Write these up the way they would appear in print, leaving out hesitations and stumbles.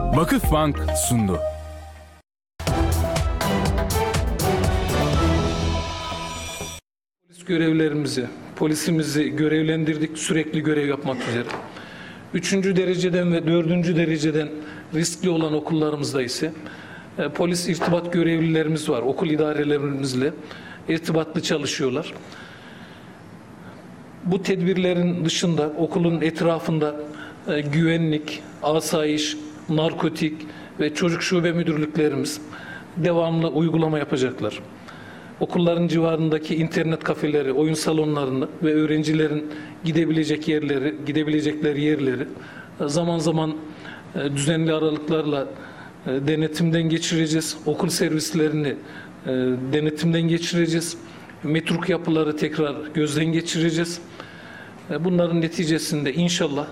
Vakıfbank sundu. Polisimizi görevlendirdik, sürekli görev yapmak üzere. 3. dereceden ve 4. dereceden riskli olan okullarımızda ise polis irtibat görevlilerimiz var. Okul idarelerimizle irtibatlı çalışıyorlar. Bu tedbirlerin dışında okulun etrafında güvenlik, asayiş, narkotik ve çocuk şube müdürlüklerimiz devamlı uygulama yapacaklar. Okulların civarındaki internet kafeleri, oyun salonlarını ve öğrencilerin gidebilecekleri yerleri zaman zaman düzenli aralıklarla denetimden geçireceğiz. Okul servislerini denetimden geçireceğiz. Metruk yapıları tekrar gözden geçireceğiz. Bunların neticesinde inşallah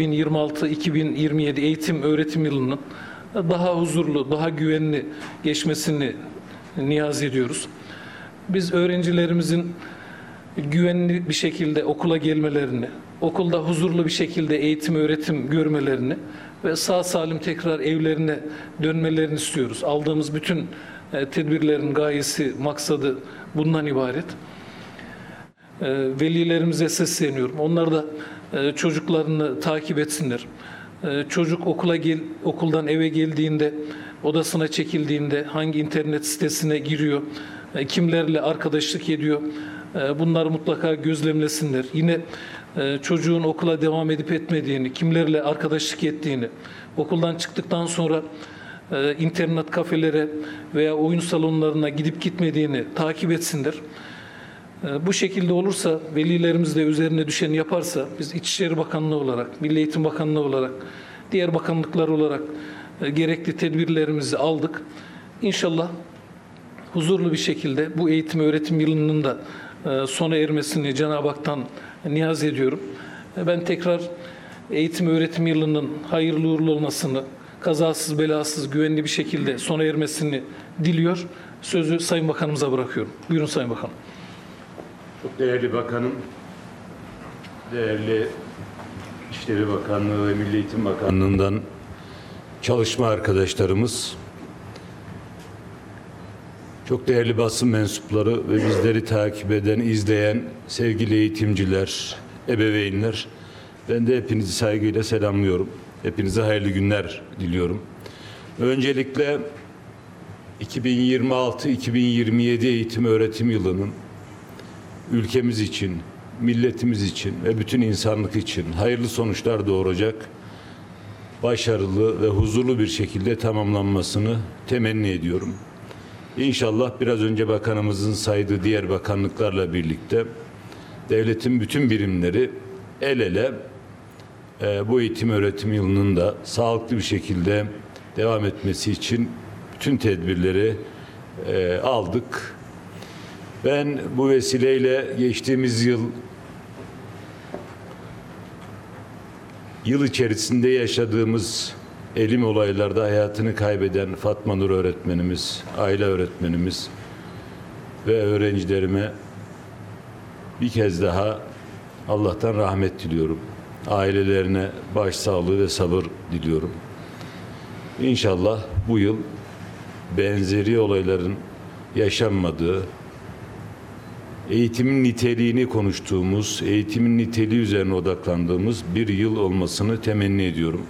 2026-2027 eğitim öğretim yılının daha huzurlu, daha güvenli geçmesini niyaz ediyoruz. Biz öğrencilerimizin güvenli bir şekilde okula gelmelerini, okulda huzurlu bir şekilde eğitim öğretim görmelerini ve sağ salim tekrar evlerine dönmelerini istiyoruz. Aldığımız bütün tedbirlerin gayesi, maksadı bundan ibaret. Velilerimize sesleniyorum. Onlar da çocuklarını takip etsinler. Çocuk okuldan eve geldiğinde, odasına çekildiğinde hangi internet sitesine giriyor, kimlerle arkadaşlık ediyor, bunları mutlaka gözlemlesinler. Yine çocuğun okula devam edip etmediğini, kimlerle arkadaşlık ettiğini, okuldan çıktıktan sonra internet kafelere veya oyun salonlarına gidip gitmediğini takip etsinler. Bu şekilde olursa, velilerimiz de üzerine düşeni yaparsa, biz İçişleri Bakanlığı olarak, Milli Eğitim Bakanlığı olarak, diğer bakanlıklar olarak gerekli tedbirlerimizi aldık. İnşallah huzurlu bir şekilde bu eğitim öğretim yılının da sona ermesini Cenab-ı Hak'tan niyaz ediyorum. Ben tekrar eğitim öğretim yılının hayırlı uğurlu olmasını, kazasız belasız güvenli bir şekilde sona ermesini diliyor. Sözü Sayın Bakanımıza bırakıyorum. Buyurun Sayın Bakanım. Çok değerli bakanım, değerli İçişleri Bakanlığı ve Milli Eğitim Bakanlığı'ndan çalışma arkadaşlarımız, çok değerli basın mensupları ve bizleri takip eden, izleyen sevgili eğitimciler, ebeveynler, ben de hepinizi saygıyla selamlıyorum. Hepinize hayırlı günler diliyorum. Öncelikle 2026-2027 eğitim öğretim yılının ülkemiz için, milletimiz için ve bütün insanlık için hayırlı sonuçlar doğuracak, başarılı ve huzurlu bir şekilde tamamlanmasını temenni ediyorum. İnşallah biraz önce bakanımızın saydığı diğer bakanlıklarla birlikte devletin bütün birimleri el ele bu eğitim öğretim yılının da sağlıklı bir şekilde devam etmesi için bütün tedbirleri aldık. Ben bu vesileyle geçtiğimiz yıl içerisinde yaşadığımız elim olaylarda hayatını kaybeden Fatma Nur öğretmenimiz, aile öğretmenimiz ve öğrencilerime bir kez daha Allah'tan rahmet diliyorum. Ailelerine başsağlığı ve sabır diliyorum. İnşallah bu yıl benzeri olayların yaşanmadığı, eğitimin niteliğini konuştuğumuz, eğitimin niteliği üzerine odaklandığımız bir yıl olmasını temenni ediyorum.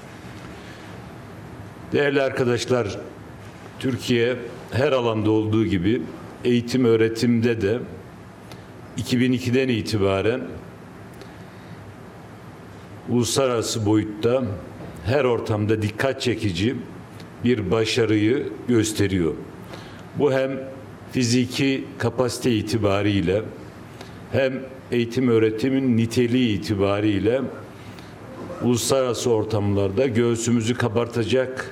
Değerli arkadaşlar, Türkiye her alanda olduğu gibi eğitim öğretimde de 2002'den itibaren uluslararası boyutta her ortamda dikkat çekici bir başarıyı gösteriyor. Bu hem fiziki kapasite itibariyle hem eğitim öğretimin niteliği itibariyle uluslararası ortamlarda göğsümüzü kabartacak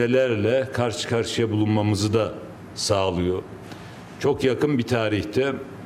cümlelerle karşı karşıya bulunmamızı da sağlıyor. Çok yakın bir tarihte